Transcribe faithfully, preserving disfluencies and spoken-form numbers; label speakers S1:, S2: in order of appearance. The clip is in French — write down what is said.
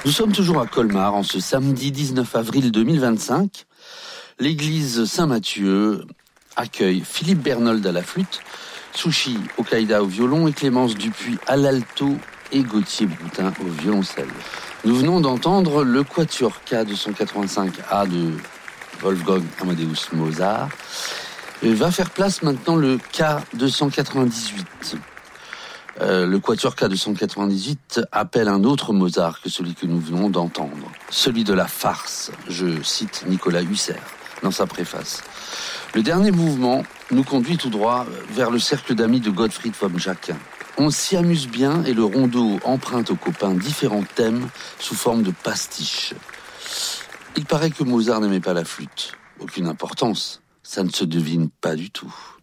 S1: Nous sommes toujours à Colmar en ce samedi dix-neuf avril deux mille vingt-cinq. L'église Saint-Mathieu accueille Philippe Bernold à la flûte, Souchi Okaïda au violon et Clémence Dupuis à l'alto et Gauthier Broutin au violoncelle. Nous venons d'entendre le Quatuor K deux cent quatre-vingt-cinq A de Wolfgang Amadeus Mozart. Et va faire place maintenant le K deux cent quatre-vingt-dix-huit. Euh, le Quatuor K deux cent quatre-vingt-dix-huit appelle un autre Mozart que celui que nous venons d'entendre, celui de la farce. Je cite Nicolas Hussert dans sa préface. Le dernier mouvement nous conduit tout droit vers le cercle d'amis de Gottfried von Jacquin. On s'y amuse bien et le rondeau emprunte aux copains différents thèmes sous forme de pastiches. Il paraît que Mozart n'aimait pas la flûte. Aucune importance, ça ne se devine pas du tout.